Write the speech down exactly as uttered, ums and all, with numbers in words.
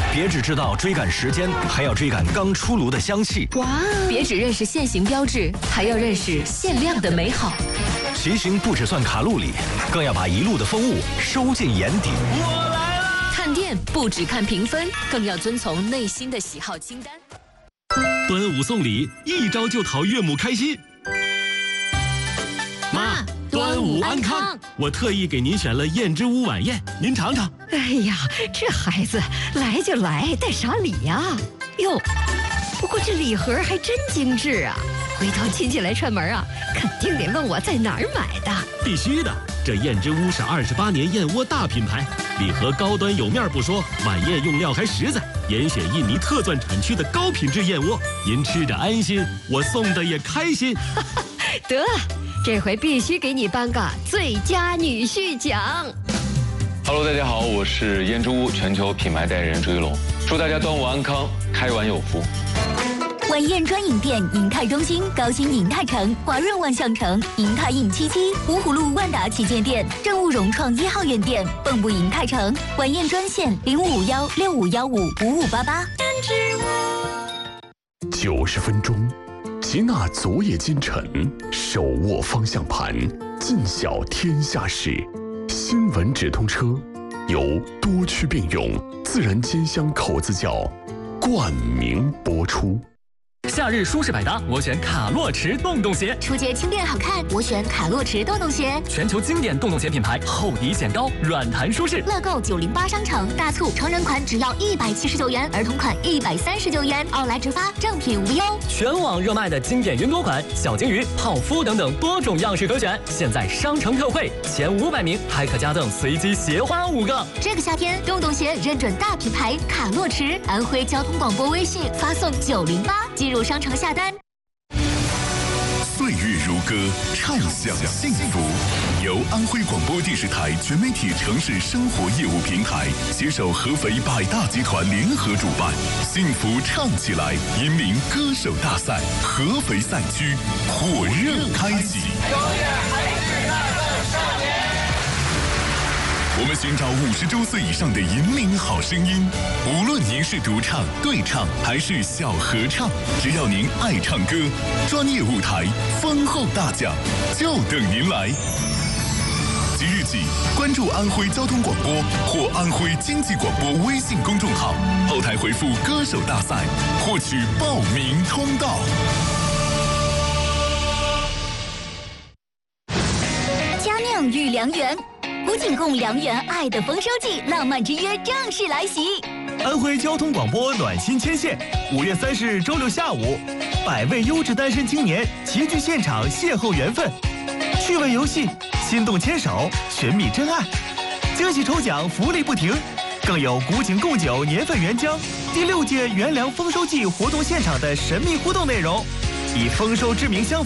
别只知道追赶时间，还要追赶刚出炉的香气。 哇！别只认识限行标志，还要认识限量的美好。 骑行不只算卡路里，更要把一路的风物收进眼底。 我来了！看店不只看评分，更要遵从内心的喜好清单。 端午送礼，一招就讨岳母开心。妈，端午安康！我特意给您选了燕之屋晚宴，您尝尝。 哎呀，这孩子来就来，带啥礼呀？哟，不过这礼盒还真精致啊！回头亲戚来串门啊，肯定得问我在哪儿买的。 必须的，这燕之屋是二十八年燕窝大品牌，礼盒高端有面不说，晚宴用料还实在，严选印尼特钻产区的高品质燕窝，您吃着安心，我送的也开心。 得，这回必须给你颁个最佳女婿奖。 Hello， 大家好，我是燕之屋全球品牌代言人朱一龙，祝大家端午安康，开碗有福。 晚宴专营店：银泰中心、高新银泰城、华润万象城、银泰印七七、芜湖路万达旗舰店、正物融创一号院店、蚌埠银泰城。晚宴专线：零五五幺六五幺五五五八八。 九十分钟，吉纳昨夜今晨，手握方向盘，尽晓天下事。新闻直通车由多区并用自然煎香口子窖冠名播出。 夏日舒适百搭，我选卡洛驰洞洞鞋。 出街轻便好看，我选卡洛驰洞洞鞋。 全球经典洞洞鞋品牌，厚底显高，软弹舒适。 乐购九零八商城大促，成人款只要一百七十九元，儿童款一百三十九元，奥莱直发，正品无忧。 全网热卖的经典云朵款、小金鱼、泡芙等等多种样式可选，现在商城特惠，前五百名还可加赠随机鞋花五个。 这个夏天，洞洞鞋认准大品牌卡洛驰，安徽交通广播微信发送九零八。进入商城下单。 岁月如歌，畅享幸福。由安徽广播电视台全媒体城市生活业务平台携手合肥百大集团联合主办，幸福唱起来引领歌手大赛合肥赛区火热开启。我们寻找五十周岁以上的引领好声音，无论您是独唱、对唱还是小合唱，只要您爱唱歌，专业舞台、丰厚大奖就等您来。即日起，关注安徽交通广播或安徽经济广播微信公众号，后台回复“歌手大赛”，获取报名通道。 佳酿御良缘。古井贡良缘爱的丰收季，浪漫之约正式来袭。 安徽交通广播暖心牵线，五月三十日周六下午，百位优质单身青年齐聚现场邂逅缘分，趣味游戏，心动牵手，寻觅真爱，惊喜抽奖，福利不停，更有古井贡酒年份原浆第六届元粮丰收季活动现场的神秘互动内容，以丰收之名相逢。